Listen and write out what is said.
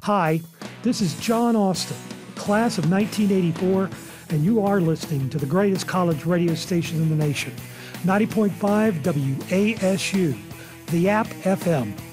Hi, this is John Austin, class of 1984, and you are listening to the greatest college radio station in the nation, 90.5 WASU, the App FM.